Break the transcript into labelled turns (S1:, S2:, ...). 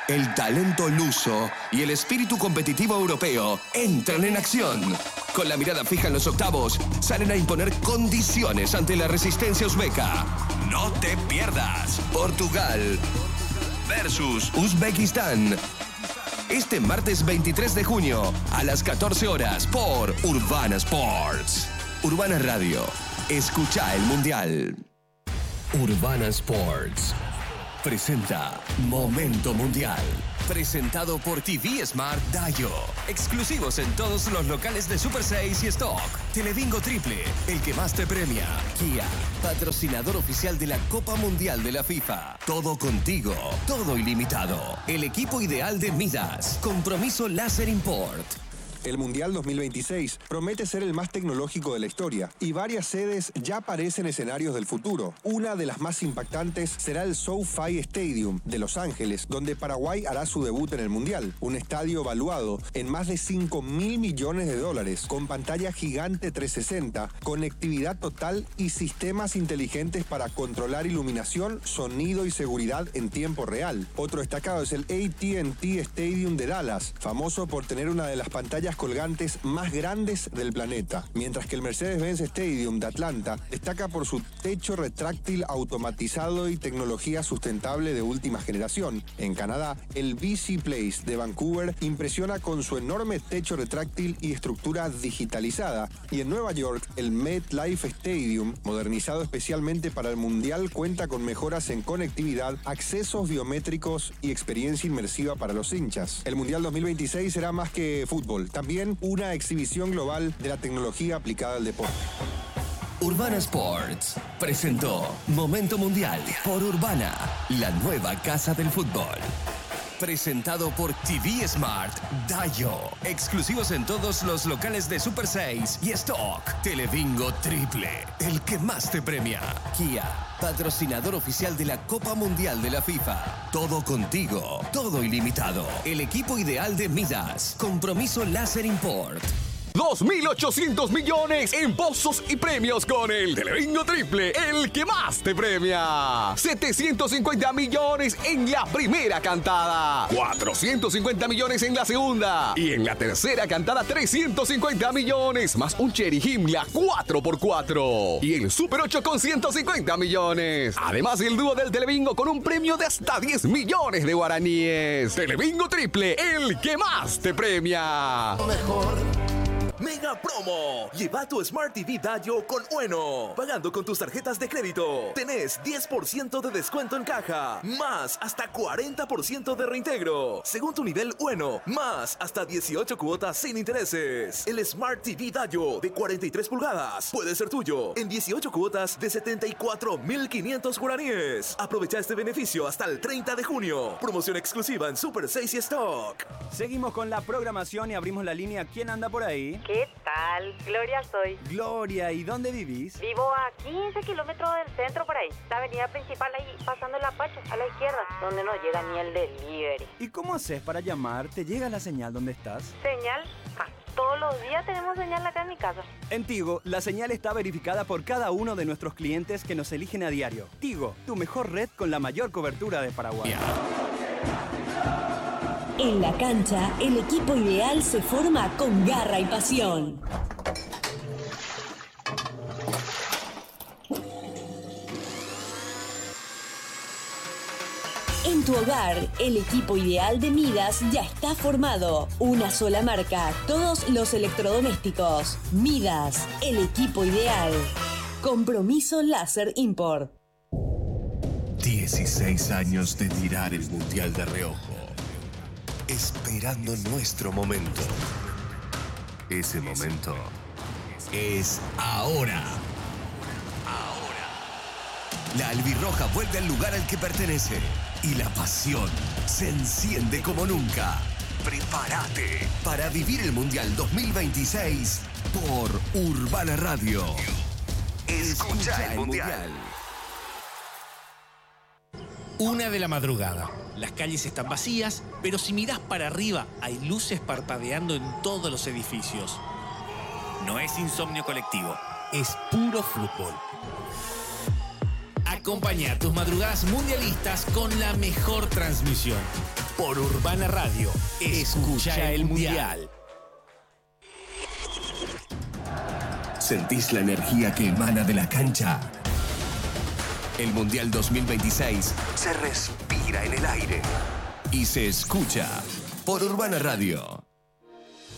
S1: El talento luso y el espíritu competitivo europeo entran en acción. Con la mirada fija en los octavos, salen a imponer condiciones ante la resistencia uzbeka. No te pierdas. Portugal versus Uzbekistán. Este martes 23 de junio a las 14 horas por Urbana Sports. Urbana Radio. Escucha el Mundial. Urbana Sports presenta Momento Mundial. Presentado por TV Smart Dayo. Exclusivos en todos los locales de Super 6 y Stock. Telebingo Triple, el que más te premia. Kia, patrocinador oficial de la Copa Mundial de la FIFA. Todo contigo, todo ilimitado. El equipo ideal de Midas. Compromiso Láser Import.
S2: El Mundial 2026 promete ser el más tecnológico de la historia y varias sedes ya parecen escenarios del futuro. Una de las más impactantes será el SoFi Stadium de Los Ángeles, donde Paraguay hará su debut en el Mundial. Un estadio valuado en más de $5.000 millones, con pantalla gigante 360, conectividad total y sistemas inteligentes para controlar iluminación, sonido y seguridad en tiempo real. Otro destacado es el AT&T Stadium de Dallas, famoso por tener una de las pantallas colgantes más grandes del planeta, mientras que el Mercedes-Benz Stadium de Atlanta destaca por su techo retráctil automatizado y tecnología sustentable de última generación. En Canadá, el BC Place de Vancouver impresiona con su enorme techo retráctil y estructura digitalizada, y en Nueva York, el MetLife Stadium, modernizado especialmente para el Mundial, cuenta con mejoras en conectividad, accesos biométricos y experiencia inmersiva para los hinchas. El Mundial 2026 será más que fútbol, también una exhibición global de la tecnología aplicada al deporte.
S1: Urbana Sports presentó Momento Mundial por Urbana, la nueva casa del fútbol. Presentado por TV Smart Dayo. Exclusivos en todos los locales de Super 6 y Stock. Telebingo Triple, el que más te premia. Kia, patrocinador oficial de la Copa Mundial de la FIFA. Todo contigo, todo ilimitado. El equipo ideal de Midas. Compromiso Láser Import.
S3: 2.800 millones en pozos y premios con el Telebingo Triple, el que más te premia. 750 millones en la primera cantada, 450 millones en la segunda y en la tercera cantada 350 millones, más un Cherry Himmler 4x4 y el Super 8 con 150 millones. Además el dúo del Telebingo con un premio de hasta 10 millones de guaraníes. Telebingo Triple, el que más te premia.
S4: Mejor. Mega Promo. Lleva tu Smart TV Dayo con Ueno. Pagando con tus tarjetas de crédito, tenés 10% de descuento en caja, más hasta 40% de reintegro. Según tu nivel Ueno, más hasta 18 cuotas sin intereses. El Smart TV Dayo de 43 pulgadas puede ser tuyo en 18 cuotas de 74.500 guaraníes. Aprovecha este beneficio hasta el 30 de junio. Promoción exclusiva en Super 6 y Stock.
S5: Seguimos con la programación y abrimos la línea. ¿Quién anda por ahí?
S6: ¿Qué tal? Gloria soy.
S5: Gloria, ¿y dónde vivís?
S6: Vivo a 15 kilómetros del centro por ahí. La avenida principal ahí, pasando el Apache, a la izquierda, donde no llega ni el delivery.
S5: ¿Y cómo haces para llamar? ¿Te llega la señal donde estás?
S6: ¿Señal? Todos los días tenemos señal acá en mi casa.
S5: En Tigo, la señal está verificada por cada uno de nuestros clientes que nos eligen a diario. Tigo, tu mejor red con la mayor cobertura de Paraguay.
S7: En la cancha, el equipo ideal se forma con garra y pasión. En tu hogar, el equipo ideal de Midas ya está formado. Una sola marca, todos los electrodomésticos. Midas, el equipo ideal. Compromiso Láser Import.
S1: 16 años de mirar el Mundial de reojo. Esperando nuestro momento. Ese momento es ahora. La albirroja vuelve al lugar al que pertenece y la pasión se enciende como nunca. Prepárate para vivir el Mundial 2026 por Urbana Radio. Escucha el Mundial.
S8: 1 de la madrugada. Las calles están vacías, pero si mirás para arriba hay luces parpadeando en todos los edificios. No es insomnio colectivo, es puro fútbol. Acompaña tus madrugadas mundialistas con la mejor transmisión. Por Urbana Radio, escucha el Mundial.
S1: ¿Sentís la energía que emana de la cancha? El Mundial 2026 se respira en el aire y se escucha por Urbana Radio.